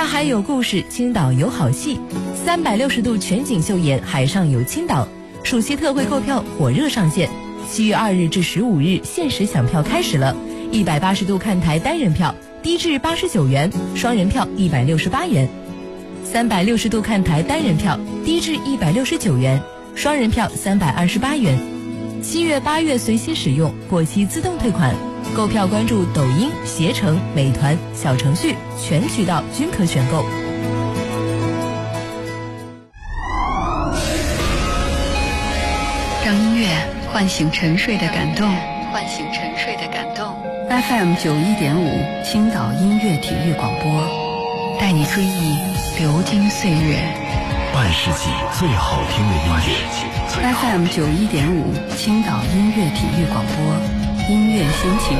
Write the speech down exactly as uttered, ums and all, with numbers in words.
大海有故事，青岛有好戏，三百六十度全景秀演海上有青岛。暑期特惠购票火热上线，七月二日至十五日限时抢票开始了。一百八十度看台单人票低至八十九元，双人票一百六十八元；三百六十度看台单人票低至一百六十九元，双人票三百二十八元。七月八月随息使用，过期自动退款。购票关注抖音、携程、美团小程序，全渠道均可选购。 让音乐唤醒沉睡的感动，唤醒沉睡的感动。F M 九一点五，青岛音乐体育广播，带你追忆流金岁月， 半世纪最好听的音乐。 F M 九一点五，青岛音乐体育广播，音乐心情。